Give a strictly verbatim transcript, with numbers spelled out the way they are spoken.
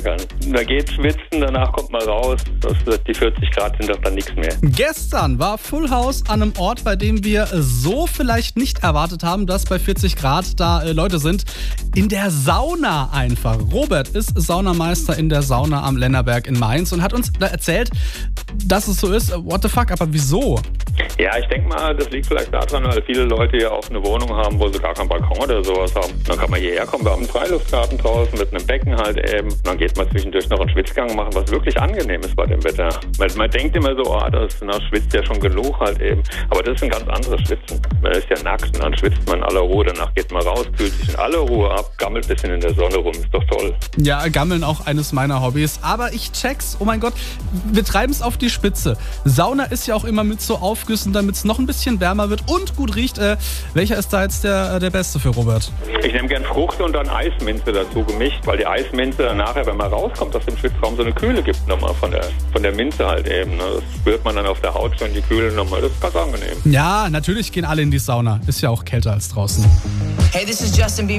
kann. Da geht schwitzen, danach kommt man raus. Das, die vierzig Grad sind doch dann nichts mehr. Gestern war Full House an einem Ort, bei dem wir so vielleicht nicht erwartet haben, dass bei vierzig Grad da äh, Leute sind. In der Sauna einfach. Robert ist Saunameister in der Sauna am Lennerberg in Mainz und hat uns da erzählt, dass es so ist. What the fuck, aber wieso? Ja, ich denke mal, das liegt vielleicht daran, weil viele Leute hier auch eine Wohnung haben, wo sie gar keinen Balkon oder sowas haben. Dann kann man hierher kommen, wir haben einen Freiluftgarten draußen mit einem Becken halt eben. Und dann geht man zwischendurch noch einen Schwitzgang machen, was wirklich angenehm ist bei dem Wetter. Man, man denkt immer so, oh, das na, schwitzt ja schon genug halt eben. Aber das ist ein ganz anderes Schwitzen. Man ist ja nackt und dann schwitzt man in aller Ruhe. Danach geht man raus, kühlt sich in aller Ruhe ab, gammelt ein bisschen in der Sonne rum. Ist doch toll. Ja, Gammeln auch eines meiner Hobbys. Aber ich check's, oh mein Gott, wir treiben es auf die Spitze. Sauna ist ja auch immer mit so Aufgüssen, damit es noch ein bisschen wärmer wird und gut riecht. Äh, welcher ist da jetzt der, der beste für Robert? Ich nehme gern Frucht und dann Eisminze dazu gemischt, weil die Eisminze nachher, wenn man rauskommt aus dem Schwitzraum, so eine Kühle gibt nochmal von der, von der Minze halt eben. Ne? Das spürt man dann auf der Haut schon, die Kühle nochmal. Das ist ganz angenehm. Ja, natürlich gehen alle in die Sauna. Ist ja auch kälter als draußen. Hey, this is Justin Bieber.